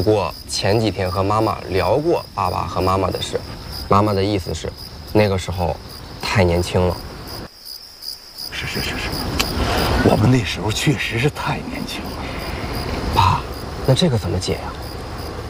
不过前几天和妈妈聊过爸爸和妈妈的事，妈妈的意思是，那个时候太年轻了。 是，我们那时候确实是太年轻了。 爸，那这个怎么解呀？